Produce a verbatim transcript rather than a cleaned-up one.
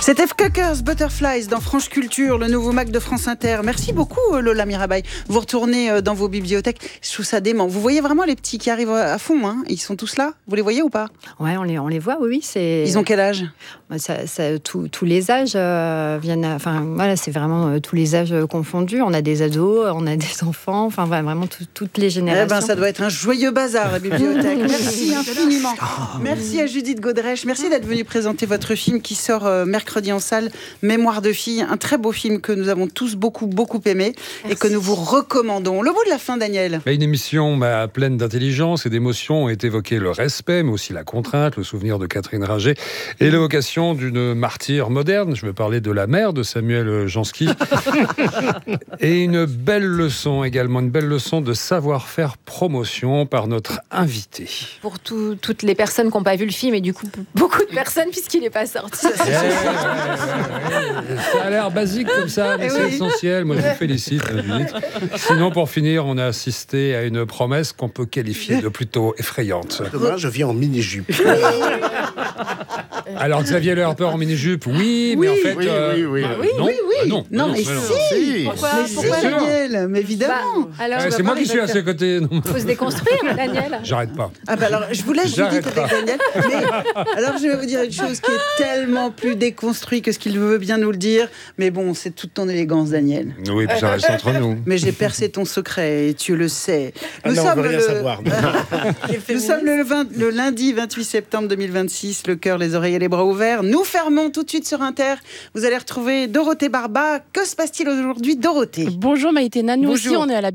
C'était Fuckers Butterflies dans France Culture, le nouveau Mac de France Inter. Merci beaucoup Lola Mirabaï. Vous retournez dans vos bibliothèques. Je trouve ça dément. Vous voyez vraiment les petits qui arrivent à fond, hein. Ils sont tous là. Vous les voyez ou pas? Ouais, on les, on les voit, oui. oui c'est... Ils ont quel âge? ça, ça, tout, Tous les âges euh, viennent. À... Enfin, voilà, c'est vraiment euh, tous les âges confondus. On a des ados, on a des enfants, enfin vraiment tout, toutes les générations. Eh ben, ça doit être un joyeux bazar, la bibliothèque. Merci infiniment. Merci à Judith Godrèche. Merci d'être venue présenter votre film qui sort euh, mercredi en salle, Mémoire de fille. Un très beau film que nous avons tous beaucoup, beaucoup aimé. Merci. Et que nous vous recommandons. Le mot de la fin, Daniel. Une émission bah, pleine d'intelligence et d'émotion est évoqué le respect, mais aussi la contrainte, le souvenir de Catherine Ringer et l'évocation d'une martyre moderne. Je veux parler de la mère de Samuel Jansky. Et une belle leçon également, une belle leçon de savoir-faire promotion par notre invité. Pour tout, toutes les personnes qui n'ont pas vu le film, et du coup, beaucoup de personnes, puisqu'il n'est pas sorti. Yeah, ouais, ouais, ouais. Ça a l'air basique comme ça, mais oui. C'est essentiel. Moi, je vous félicite. Sinon, pour finir, on a assisté à une promesse qu'on peut qualifier de plutôt effrayante. Demain, je viens en mini-jupe. Alors, Xavier Le Harper en mini-jupe, oui, mais oui, en fait... Oui, euh, oui, oui. bah, oui, non, oui, oui. Bah, non, non, non, mais non, si, si. Pourquoi, mais pourquoi si, Daniel, mais évidemment. Bah, alors, euh, c'est moi qui suis à ses côtés. Il faut se déconstruire, Daniel. J'arrête pas. Ah bah alors, je vous laisse Judith avec Daniel. Mais alors, je vais vous dire une chose qui est tellement plus déconstruite que ce qu'il veut bien nous le dire. Mais bon, c'est toute ton élégance, Daniel. Oui, puis ça reste entre nous. Mais j'ai percé ton secret et tu le sais. Nous ah non, sommes on veut rien le... savoir. Nous sommes le, vingt... le lundi vingt-huit septembre deux mille vingt-six. Le cœur, les oreilles et les bras ouverts. Nous fermons tout de suite sur Inter. Vous allez retrouver Dorothée Barba. Que se passe-t-il aujourd'hui, Dorothée? Bonjour Maïté, nous aussi on est à la